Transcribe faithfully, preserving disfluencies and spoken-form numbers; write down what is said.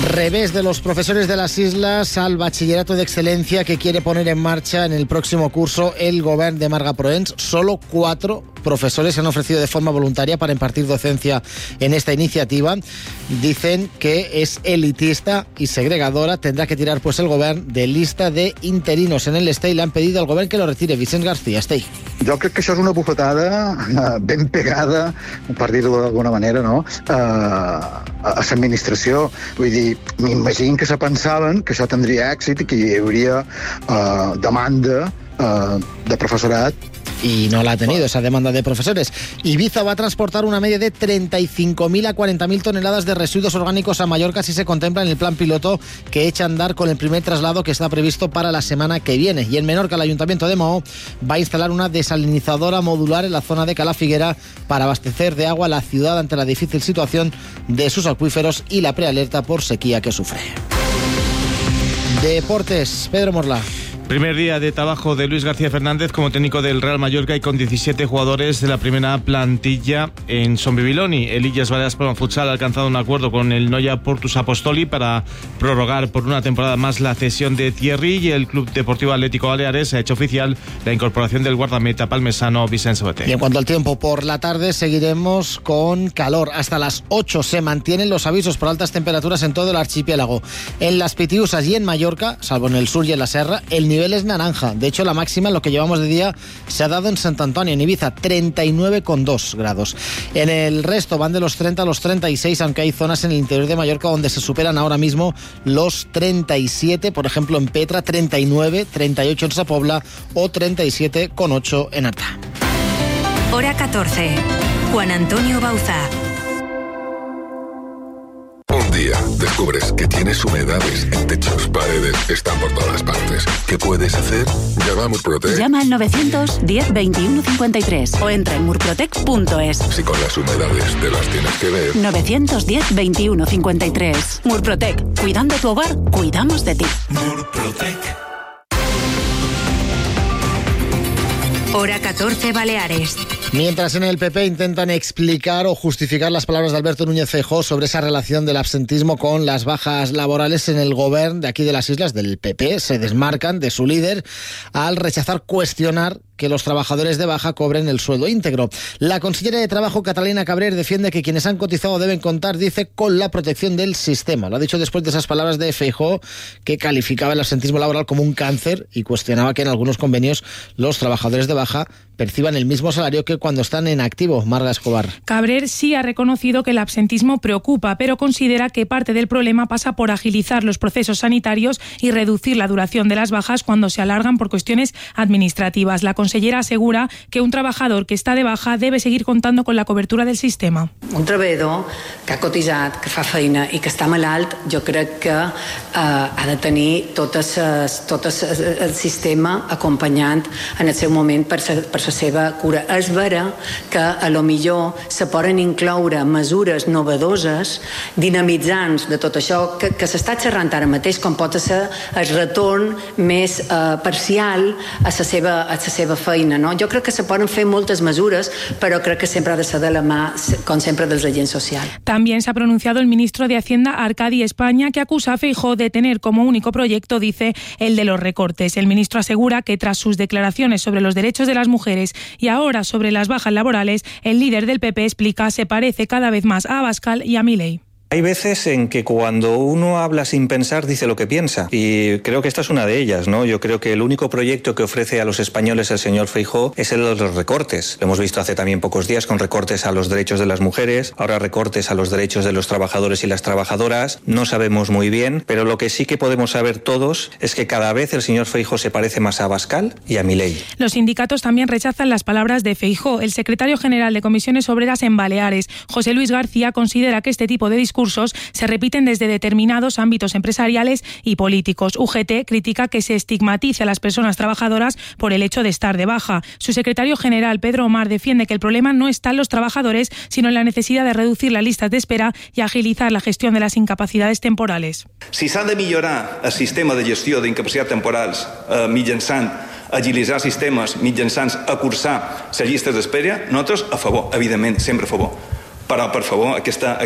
Revés de los profesores de las islas al bachillerato de excelencia que quiere poner en marcha en el próximo curso el Govern de Marga Proens. Solo cuatro profesores se han ofrecido de forma voluntaria para impartir docencia en esta iniciativa. Dicen que es elitista y segregadora. Tendrá que tirar pues el Govern de lista de interinos en el Estei. Le han pedido al Govern que lo retire. Vicent García, Estei. Jo crec que això és una bufetada ben pegada, per dir-ho d'alguna manera, no? a, a l'administració. Vull dir, m'imagino que se pensaven que això tindria èxit i que hi hauria uh, demanda uh, de professorat. Y no la ha tenido esa demanda de profesores. Ibiza va a transportar una media de treinta y cinco mil a cuarenta mil toneladas de residuos orgánicos a Mallorca si se contempla en el plan piloto que echa a andar con el primer traslado que está previsto para la semana que viene. Y en Menorca, el Ayuntamiento de Moho va a instalar una desalinizadora modular en la zona de Cala Figuera para abastecer de agua a la ciudad ante la difícil situación de sus acuíferos y la prealerta por sequía que sufre. Deportes, Pedro Morla. Primer día de trabajo de Luis García Fernández como técnico del Real Mallorca y con diecisiete jugadores de la primera plantilla en Son Bibiloni. El Illes Balears Palma Futsal ha alcanzado un acuerdo con el Noia Portus Apostoli para prorrogar por una temporada más la cesión de Thierry, y el Club Deportivo Atlético Baleares ha hecho oficial la incorporación del guardameta palmesano Vicent Sabater. Y en cuanto al tiempo, por la tarde seguiremos con calor. Hasta las ocho se mantienen los avisos por altas temperaturas en todo el archipiélago. En las Pitiusas y en Mallorca, salvo en el sur y en la Serra, el nivel es naranja. De hecho, la máxima en lo que llevamos de día se ha dado en Sant Antoni, en Ibiza, treinta y nueve coma dos grados. En el resto van de los treinta a los treinta y seis, aunque hay zonas en el interior de Mallorca donde se superan ahora mismo los treinta y siete, por ejemplo en Petra, treinta y nueve, treinta y ocho en Sa Pobla o treinta y siete coma ocho en Artà. Hora catorce. Juan Antonio Bauza. Un día descubres que tienes humedades en techos, paredes, están por todas partes. ¿Qué puedes hacer? Llama a Murprotec. Llama al novecientos diez veintiuno cincuenta y tres o entra en murprotec punto es. Si con las humedades te las tienes que ver. novecientos diez veintiuno cincuenta y tres. Murprotec. Cuidando tu hogar, cuidamos de ti. Murprotec. Hora catorce, Baleares. Mientras en el P P intentan explicar o justificar las palabras de Alberto Núñez Feijóo sobre esa relación del absentismo con las bajas laborales, en el Govern de aquí de las islas del P P se desmarcan de su líder al rechazar cuestionar que los trabajadores de baja cobren el sueldo íntegro. La consellera de Trabajo, Catalina Cabrer, defiende que quienes han cotizado deben contar, dice, con la protección del sistema. Lo ha dicho después de esas palabras de Feijóo, que calificaba el absentismo laboral como un cáncer y cuestionaba que en algunos convenios los trabajadores de baja perciban el mismo salario que cuando están en activo. Marga Escobar. Cabrer sí ha reconocido que el absentismo preocupa, pero considera que parte del problema pasa por agilizar los procesos sanitarios y reducir la duración de las bajas cuando se alargan por cuestiones administrativas. La consellera asegura que un trabajador que està de baja debe seguir contando con la cobertura del sistema. Un treballador que ha cotitzat, que fa feina i que està malalt, jo crec que eh, ha de tenir tot el sistema acompanyant en el seu moment per la per la seva cura. És vera que a lo millor se poden incloure mesures novedoses, dinamitzants de tot això que, que s'està xerrant ara mateix, com pot ser el retorn més eh, parcial a la seva, a la seva feina. No? Jo crec que se poden fer moltes mesures, però crec que sempre ha de ser de la mà, com sempre, dels agents socials. También se ha pronunciado el ministro de Hacienda, Arcadi España, que acusa a Feijóo de tener como único proyecto, dice, el de los recortes. El ministro asegura que tras sus declaraciones sobre los derechos de las mujeres y ahora sobre las bajas laborales, el líder del P P explica se parece cada vez más a Abascal y a Milei. Hay veces en que cuando uno habla sin pensar dice lo que piensa, y creo que esta es una de ellas, ¿no? Yo creo que el único proyecto que ofrece a los españoles el señor Feijóo es el de los recortes. Lo hemos visto hace también pocos días con recortes a los derechos de las mujeres, ahora recortes a los derechos de los trabajadores y las trabajadoras. No sabemos muy bien, pero lo que sí que podemos saber todos es que cada vez el señor Feijóo se parece más a Abascal y a Milei. Los sindicatos también rechazan las palabras de Feijóo. El secretario general de Comisiones Obreras en Baleares, José Luis García, considera que este tipo de discursos se repiten desde determinados ámbitos empresariales y políticos. U G T critica que se estigmatice a las personas trabajadoras por el hecho de estar de baja. Su secretario general, Pedro Omar, defiende que el problema no está en los trabajadores, sino en la necesidad de reducir las listas de espera y agilizar la gestión de las incapacidades temporales. Si s'ha de millorar el sistema de gestió d'incapacitats temporals eh, mitjançant agilitzar sistemes, mitjançant acursar les llistes d'espera, nosaltres a favor, evidentment, sempre a favor. Però, per favor, aquesta